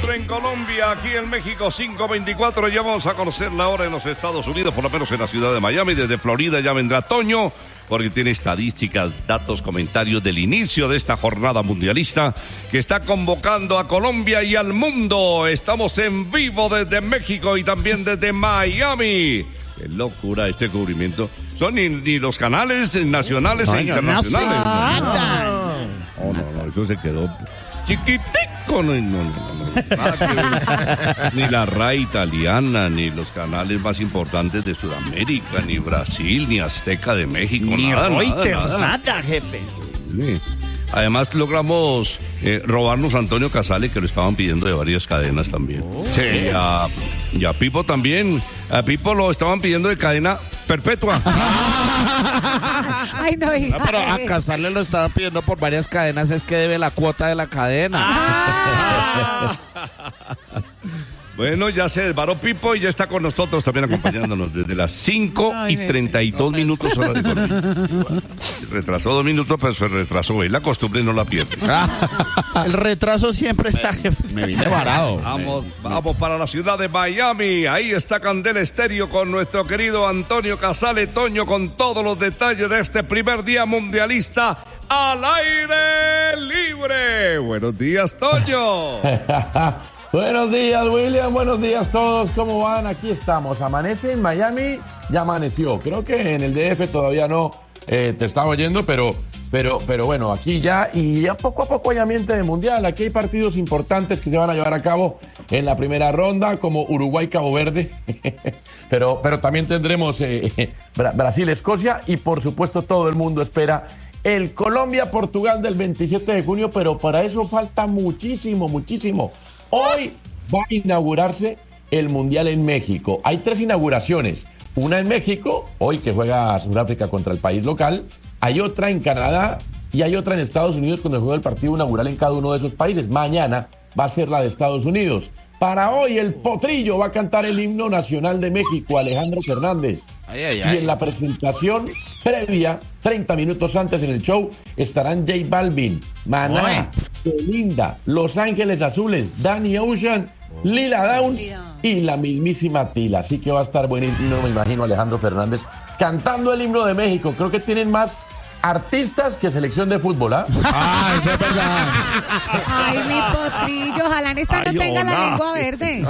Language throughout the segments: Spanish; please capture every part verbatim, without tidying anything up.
ocurre en Colombia, aquí en México, cinco veinticuatro. Ya vamos a conocer la hora en los Estados Unidos, por lo menos en la ciudad de Miami. Desde Florida ya vendrá Toño, porque tiene estadísticas, datos, comentarios del inicio de esta jornada mundialista que está convocando a Colombia y al mundo. Estamos en vivo desde México y también desde Miami. Qué locura este cubrimiento. Son ni, ni los canales nacionales no, e internacionales. No, no, no, no, eso se quedó chiquitico. No, no, no, no, nada ni la R A I italiana, ni los canales más importantes de Sudamérica, ni Brasil, ni Azteca de México. Ni nada, Reuters, nada, nada. nada, jefe. Sí. Además logramos eh, robarnos a Antonio Casale, que lo estaban pidiendo de varias cadenas también. Oh. Sí. Y a, y a Pipo también. A Pipo lo estaban pidiendo de cadena perpetua. Ay, no, hija. No, pero a Casale lo estaban pidiendo por varias cadenas, es que debe la cuota de la cadena. Ah. Bueno, ya se desvaró Pipo y ya está con nosotros también acompañándonos desde las cinco y treinta y dos minutos hora de Colombia. Bueno, se retrasó dos minutos, pero se retrasó. Es la costumbre, no la pierde. El retraso siempre está, jefe. Me vine varado. Vamos, vamos para la ciudad de Miami. Ahí está Candela Estéreo con nuestro querido Antonio Casale. Toño, con todos los detalles de este primer día mundialista al aire libre. Buenos días, Toño. Buenos días, William. Buenos días todos. ¿Cómo van? Aquí estamos. Amanece en Miami. Ya amaneció. Creo que en el D F todavía no eh, te estaba oyendo, pero, pero, pero bueno, aquí ya. Y ya poco a poco hay ambiente de mundial. Aquí hay partidos importantes que se van a llevar a cabo en la primera ronda, como Uruguay-Cabo Verde. pero, pero también tendremos eh, Brasil-Escocia. Y por supuesto, todo el mundo espera el Colombia-Portugal del veintisiete de junio. Pero para eso falta muchísimo, muchísimo. Hoy va a inaugurarse el Mundial en México. Hay tres inauguraciones. Una en México, hoy que juega Sudáfrica contra el país local. Hay otra en Canadá y hay otra en Estados Unidos cuando juega el partido inaugural en cada uno de esos países. Mañana va a ser la de Estados Unidos. Para hoy el Potrillo va a cantar el himno nacional de México, Alejandro Fernández. Ay, ay, ay. Y en la presentación previa, treinta minutos antes en el show, estarán J Balvin, Maná, Belinda, Los Ángeles Azules, Danny Ocean, Lila Downs y la mismísima Tila. Así que va a estar buenísimo, me imagino, Alejandro Fernández cantando el himno de México. Creo que tienen más artistas que selección de fútbol, ¿ah? ¿eh? Ah, eso es verdad. Ay, mi Potrillo, ojalá en esta Ay, no tenga hola. la lengua verde.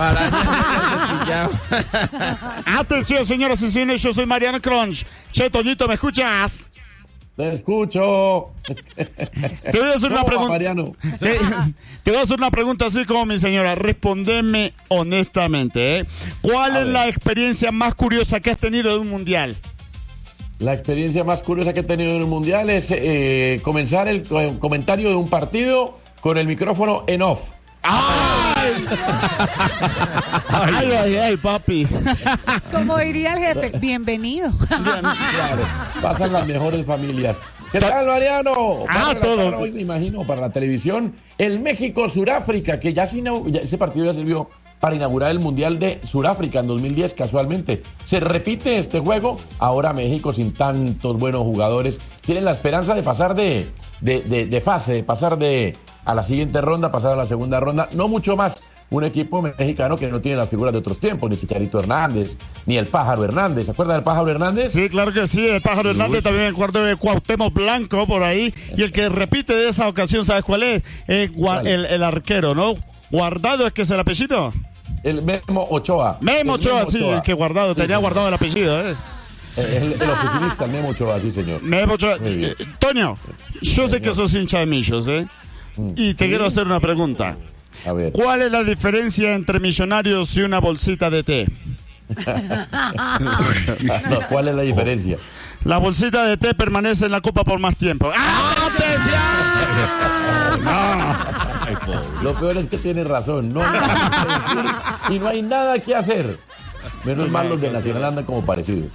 Atención, señoras y señores, yo soy Mariano Crunch. Che, Toñito, ¿me escuchas? Te escucho. Te voy a hacer una pregunta. Mariano? Te, te voy a hacer una pregunta así como mi señora. Respondeme honestamente, ¿eh? ¿Cuál a es ver. la experiencia más curiosa que has tenido de un mundial? La experiencia más curiosa que he tenido en el Mundial es eh, comenzar el eh, comentario de un partido con el micrófono en off. ¡Ay! ¡Ay, ay, ay, papi! Como diría el jefe, bienvenido. Bien, claro, pasan las mejores familias. ¿Qué tal, Mariano? Ah, todo. Hoy me imagino para la televisión el México-Suráfrica, que ya, ya ese partido ya sirvió para inaugurar el Mundial de Suráfrica en dos mil diez, casualmente. Se repite este juego, ahora México sin tantos buenos jugadores tiene la esperanza de pasar de, de, de, de fase, de pasar de a la siguiente ronda, pasar a la segunda ronda, no mucho más. Un equipo mexicano que no tiene las figuras de otros tiempos, ni Chicharito Hernández, ni el Pájaro Hernández. ¿Se acuerdan del Pájaro Hernández? Sí, claro que sí, el Pájaro sí. Hernández, también me acuerdo de Cuauhtémoc Blanco por ahí, y el que repite de esa ocasión, ¿sabes cuál es? Eh, gua- el, el arquero, ¿no? Guardado, ¿es que es el apellido? El Memo Ochoa. Memo Ochoa, Memo sí, Ochoa. que guardado, sí, tenía sí. guardado el apellido, ¿eh? El, el oficinista Memo Ochoa, sí, señor. Memo Ochoa. Eh, Toño, yo sí, sé que sos hincha de Millos, ¿eh? Mm. Y te sí. quiero hacer una pregunta. A ver. ¿Cuál es la diferencia entre Millonarios y una bolsita de té? No, ¿cuál es la diferencia? La bolsita de té permanece en la copa por más tiempo. ¡Ah, no! Lo peor es que tiene razón. No hay nada que decir y no hay nada que hacer. Menos mal los de Nacional andan como parecidos.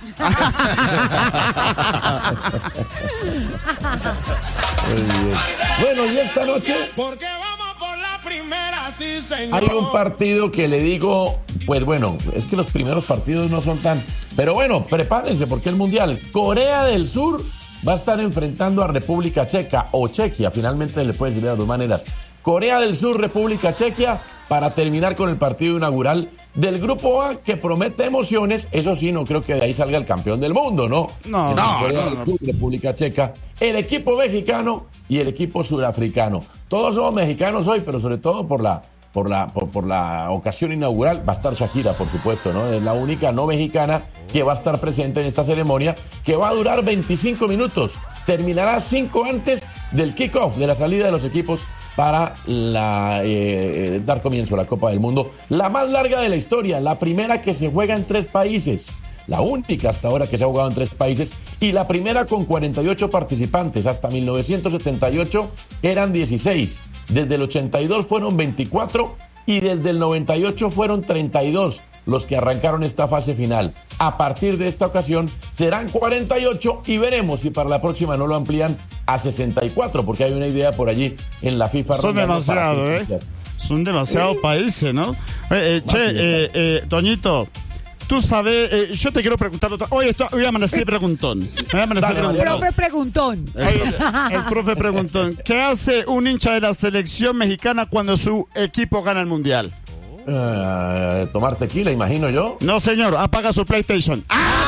Bueno, y esta noche... Porque vamos por la primera, sí, señor. Hay un partido que le digo, pues bueno, es que los primeros partidos no son tan... Pero bueno, prepárense porque el Mundial, Corea del Sur va a estar enfrentando a República Checa o Chequia, finalmente le puede decir de las dos maneras. Corea del Sur, República Chequia, para terminar con el partido inaugural del Grupo A, que promete emociones. Eso sí, no creo que de ahí salga el campeón del mundo, ¿no? No, no, no, no. República Checa, el equipo mexicano y el equipo surafricano. Todos somos mexicanos hoy, pero sobre todo por la, por la, por, por la ocasión inaugural va a estar Shakira, por supuesto, ¿no? Es la única no mexicana que va a estar presente en esta ceremonia, que va a durar veinticinco minutos. Terminará cinco antes del kickoff, de la salida de los equipos para la, eh, dar comienzo a la Copa del Mundo, la más larga de la historia, la primera que se juega en tres países, la única hasta ahora que se ha jugado en tres países y la primera con cuarenta y ocho participantes. Hasta mil novecientos setenta y ocho eran dieciséis, desde el ochenta y dos fueron veinticuatro y desde el noventa y ocho fueron treinta y dos los que arrancaron esta fase final. A partir de esta ocasión serán cuarenta y ocho y veremos si para la próxima no lo amplían a sesenta y cuatro, porque hay una idea por allí en la FIFA. Son demasiados, ¿eh? Son demasiados sí. países, ¿no? Eh, eh, che, eh, eh, Toñito, tú sabes, eh, yo te quiero preguntar otra. Hoy, esto, hoy amanecí preguntón. Hoy amanecí el preguntón. profe preguntón. El, el profe preguntón. ¿Qué hace un hincha de la selección mexicana cuando su equipo gana el mundial? Uh, tomar tequila, imagino yo. No, señor, apaga su PlayStation.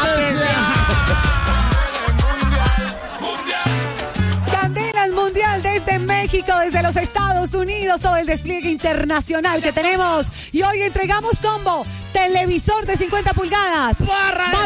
Candelas Mundial desde México, desde los Estados Unidos, todo el despliegue internacional que tenemos. Y hoy entregamos combo, televisor de cincuenta pulgadas.